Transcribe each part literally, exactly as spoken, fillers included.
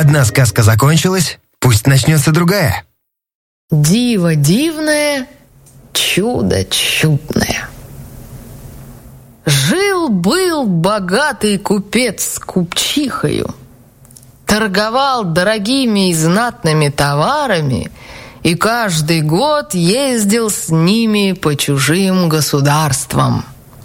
Одна сказка закончилась, пусть начнется другая. Диво дивное, чудо чудное. Жил-был богатый купец с купчихою. Торговал дорогими и знатными товарами и каждый год ездил с ними по чужим государствам.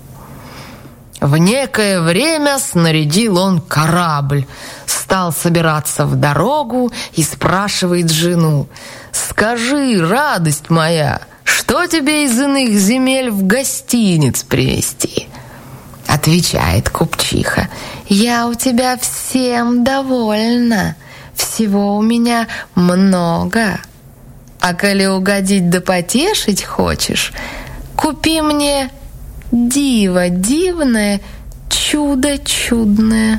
В некое время снарядил он корабль, стал собираться в дорогу и спрашивает жену: «Скажи, радость моя, что тебе из иных земель в гостиниц привезти?» Отвечает купчиха: «Я у тебя всем довольна, всего у меня много. А коли угодить да потешить хочешь, купи мне диво дивное, чудо чудное».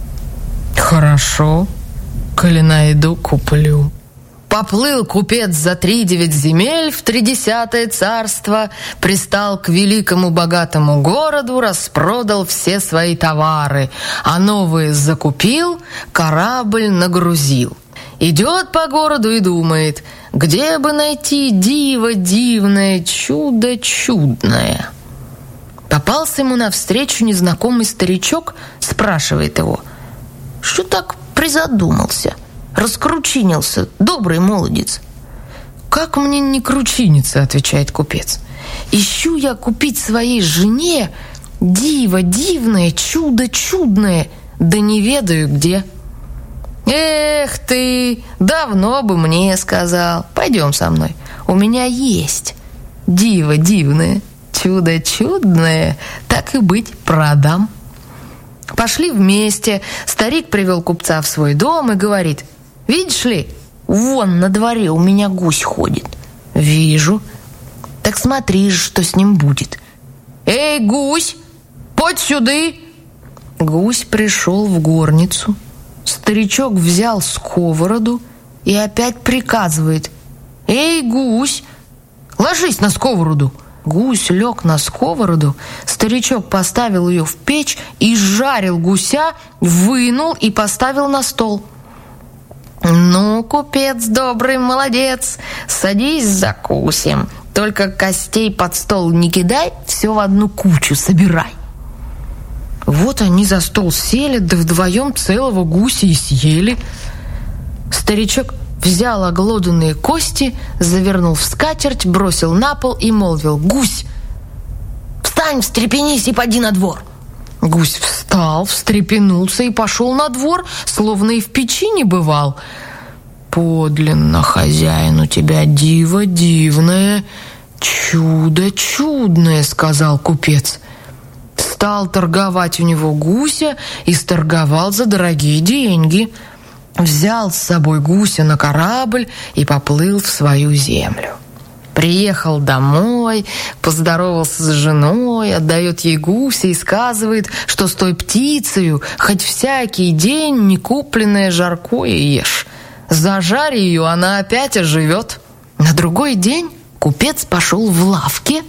«Хорошо, коли найду, куплю». Поплыл купец за три девять земель в тридесятое царство, пристал к великому богатому городу, распродал все свои товары, а новые закупил, корабль нагрузил. Идет по городу и думает, где бы найти диво дивное, чудо чудное. Попался ему навстречу незнакомый старичок, спрашивает его: «Что так призадумался? Раскручинился, добрый молодец». «Как мне не кручиниться?» — отвечает купец. «Ищу я купить своей жене диво дивное, чудо чудное, да не ведаю где». «Эх ты, давно бы мне сказал. Пойдем со мной, у меня есть диво дивное, чудо чудное, так и быть, продам». Пошли вместе. Старик привел купца в свой дом и говорит: «Видишь ли, вон на дворе у меня гусь ходит». «Вижу». «Так смотри же, что с ним будет». «Эй, гусь, подь сюды!» Гусь пришел в горницу. Старичок взял сковороду и опять приказывает: «Эй, гусь, ложись на сковороду». Гусь лег на сковороду, старичок поставил ее в печь и жарил гуся, вынул и поставил на стол. «Ну, купец добрый, молодец, садись закусим, только костей под стол не кидай, все в одну кучу собирай». Вот они за стол сели, да вдвоем целого гуся и съели. Старичок взял оглоданные кости, завернул в скатерть, бросил на пол и молвил: «Гусь, встань, встрепенись и поди на двор». Гусь встал, встрепенулся и пошел на двор, словно и в печи не бывал. «Подлинно, хозяин, у тебя диво дивное, чудо чудное», — сказал купец. Стал торговать у него гуся и сторговал за дорогие деньги. Взял с собой гуся на корабль и поплыл в свою землю. Приехал домой, поздоровался с женой, отдает ей гуся и сказывает, что с той птицею хоть всякий день некупленное жаркое ешь. Зажарь ее, она опять оживет. На другой день купец пошел в лавке,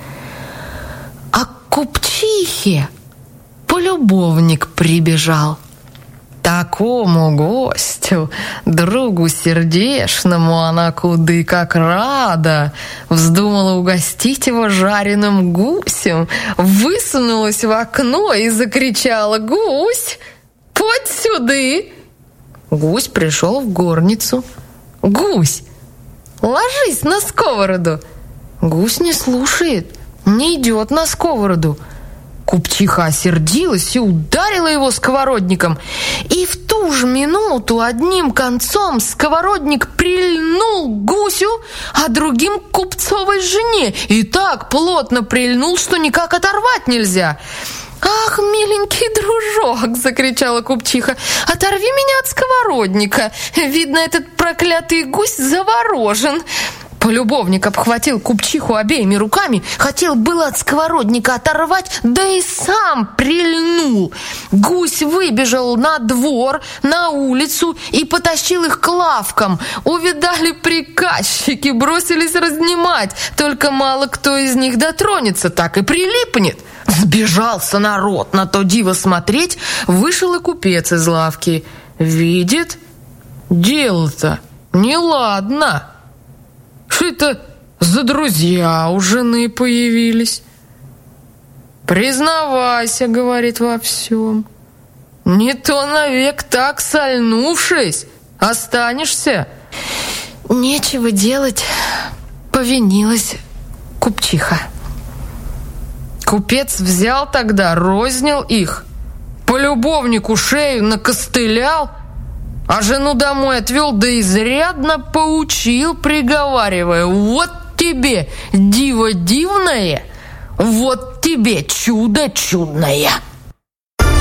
а к купчихе полюбовник прибежал. Такому гостю, другу сердечному, она куды как рада. Вздумала угостить его жареным гусем, высунулась в окно и закричала: «Гусь, подь сюды!» Гусь пришел в горницу. «Гусь, ложись на сковороду!» Гусь не слушает, не идет на сковороду. Купчиха осердилась и ударила его сковородником. И в ту же минуту одним концом сковородник прильнул к гусю, а другим к купцовой жене. И так плотно прильнул, что никак оторвать нельзя. «Ах, миленький дружок!» — закричала купчиха. «Оторви меня от сковородника! Видно, этот проклятый гусь заворожен!» Полюбовник обхватил купчиху обеими руками, хотел было от сковородника оторвать, да и сам прильнул. Гусь выбежал на двор, на улицу и потащил их к лавкам. Увидали приказчики, бросились разнимать, только мало кто из них дотронется, так и прилипнет. Сбежался народ на то диво смотреть, вышел и купец из лавки. Видит, дело-то неладно. Что это за друзья у жены появились? Признавайся, говорит, во всем. Не то навек так сольнувшись останешься. Нечего делать, повинилась купчиха. Купец взял тогда, рознил их, по любовнику шею накостылял, а жену домой отвел, да изрядно поучил, приговаривая: вот тебе диво дивное, вот тебе чудо чудное.